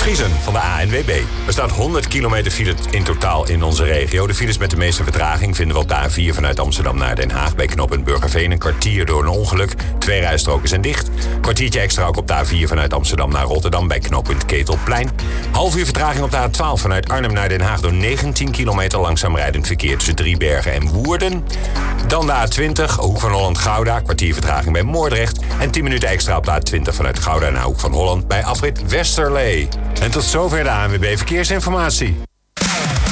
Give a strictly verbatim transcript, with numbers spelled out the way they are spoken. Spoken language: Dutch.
Vriezen van de A N W B. Er staat honderd kilometer file in totaal in onze regio. De files met de meeste vertraging vinden we op de A vier vanuit Amsterdam naar Den Haag. Bij knooppunt Burgerveen een kwartier door een ongeluk. Twee rijstroken zijn dicht. Kwartiertje extra ook op de A vier vanuit Amsterdam naar Rotterdam bij knooppunt Ketelplein. Half uur vertraging op de A twaalf vanuit Arnhem naar Den Haag door negentien kilometer langzaam rijdend verkeer tussen Driebergen en Woerden. Dan de A twintig, Hoek van Holland-Gouda, kwartier vertraging bij Moordrecht. En tien minuten extra op de A twintig vanuit Gouda naar Hoek van Holland bij afrit Westerlee. En tot zover de A N W B Verkeersinformatie.